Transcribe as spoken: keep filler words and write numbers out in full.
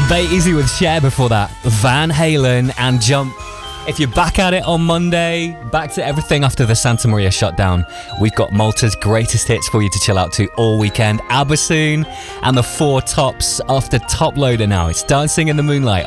Bay Easy with Cher before that. Van Halen and Jump. If you're back at it on Monday, back to everything after the Santa Maria shutdown, we've got Malta's greatest hits for you to chill out to all weekend. ABBA soon, and the Four Tops off the top loader now. It's Dancing in the Moonlight